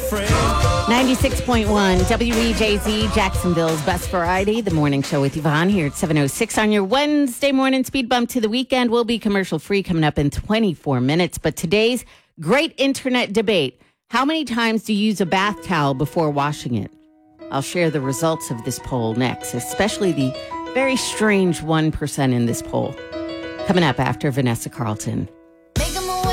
96.1 WEJZ, Jacksonville's Best Variety, the morning show with Yvonne here at 7:06 on your Wednesday morning speed bump to the weekend. Will be commercial free coming up in 24 minutes. But today's great internet debate: how many times do you use a bath towel before washing it? I'll share the results of this poll next, especially the very strange 1% in this poll. Coming up after Vanessa Carlton.